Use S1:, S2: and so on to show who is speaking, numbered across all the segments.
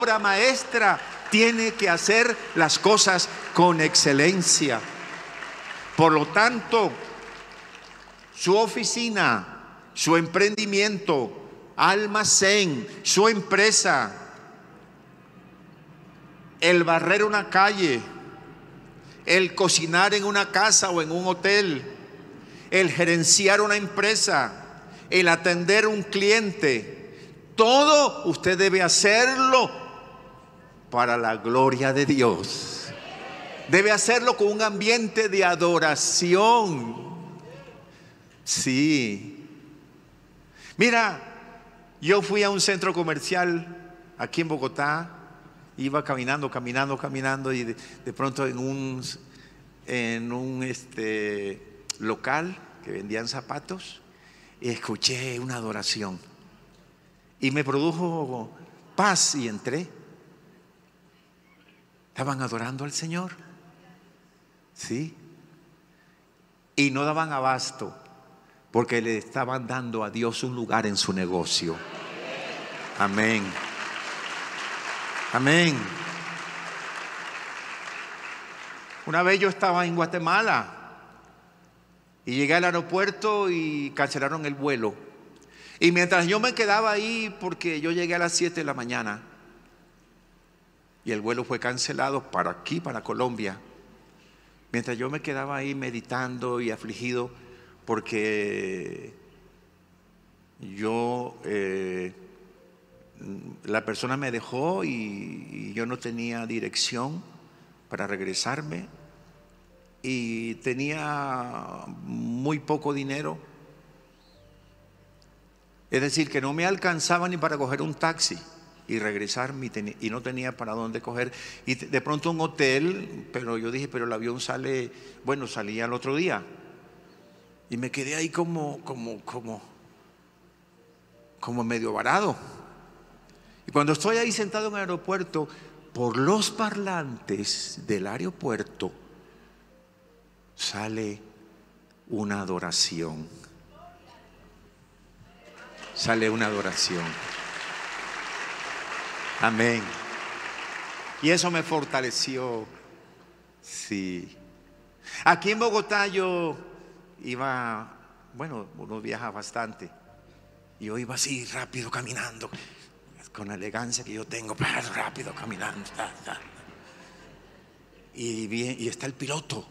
S1: obra maestra tiene que hacer las cosas con excelencia. Por lo tanto, su oficina, su emprendimiento, almacén, su empresa, el barrer una calle, el cocinar en una casa o en un hotel, el gerenciar una empresa, el atender un cliente, todo usted debe hacerlo para la gloria de Dios. Debe hacerlo con un ambiente de adoración. Sí. Mira, yo fui a un centro comercial aquí en Bogotá. Iba caminando y de pronto en un local que vendían zapatos, escuché una adoración y me produjo paz y entré. Estaban adorando al Señor, sí, y no daban abasto porque le estaban dando a Dios un lugar en su negocio. Amén. Amén. Una vez yo estaba en Guatemala y llegué al aeropuerto y cancelaron el vuelo. Y mientras yo me quedaba ahí, porque yo llegué a las 7 de la mañana y el vuelo fue cancelado para aquí, para Colombia. Mientras yo me quedaba ahí meditando y afligido porque la persona me dejó y yo no tenía dirección para regresarme y tenía muy poco dinero. Es decir, que no me alcanzaba ni para coger un taxi y regresarme y no tenía para dónde coger. Y de pronto un hotel, pero yo dije, pero el avión salía al otro día. Y me quedé ahí como medio varado. Y cuando estoy ahí sentado en el aeropuerto, por los parlantes del aeropuerto sale una adoración. Sale una adoración. Amén. Y eso me fortaleció. Sí. Aquí en Bogotá yo iba, uno viaja bastante. Yo iba así rápido caminando, con la elegancia que yo tengo, rápido caminando. Y está el piloto,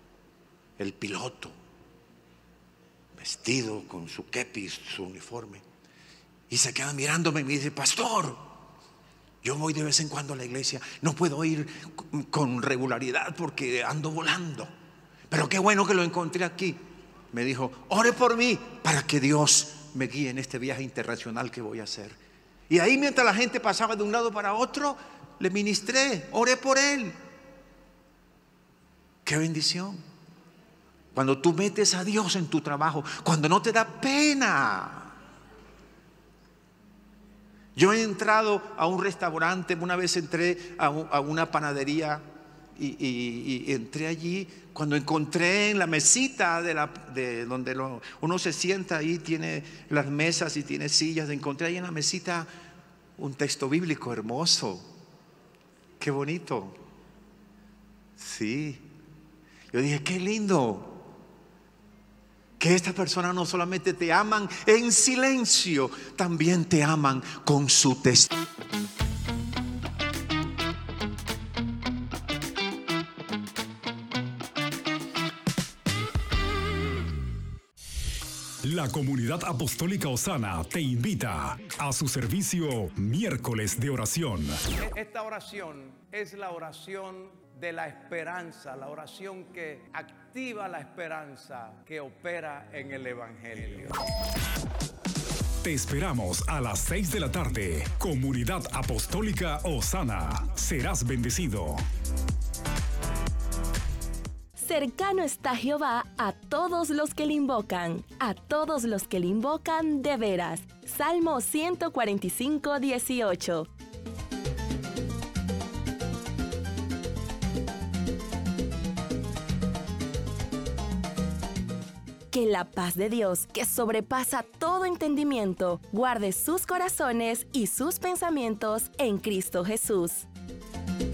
S1: vestido con su kepi, su uniforme, y se queda mirándome y me dice: pastor, yo voy de vez en cuando a la iglesia, no puedo ir con regularidad porque ando volando, pero qué bueno que lo encontré aquí. Me dijo: ore por mí para que Dios me guíe en este viaje internacional que voy a hacer. Y ahí, mientras la gente pasaba de un lado para otro, le ministré, oré por él. ¡Qué bendición! Cuando tú metes a Dios en tu trabajo, cuando no te da pena. Yo he entrado a un restaurante, una vez entré a una panadería y entré allí. Cuando encontré en la mesita de donde uno se sienta, ahí tiene las mesas y tiene sillas, encontré ahí en la mesita un texto bíblico hermoso. Qué bonito. Sí. Yo dije: qué lindo que estas personas no solamente te aman en silencio, también te aman con su testimonio.
S2: La Comunidad Apostólica Osana te invita a su servicio Miércoles de Oración.
S3: Esta oración es la oración de la esperanza, la oración que activa la esperanza que opera en el Evangelio.
S2: Te esperamos a las 6 de la tarde. Comunidad Apostólica Osana. Serás bendecido.
S4: Cercano está Jehová a todos los que le invocan, a todos los que le invocan de veras. Salmo 145, 18. Que la paz de Dios, que sobrepasa todo entendimiento, guarde sus corazones y sus pensamientos en Cristo Jesús.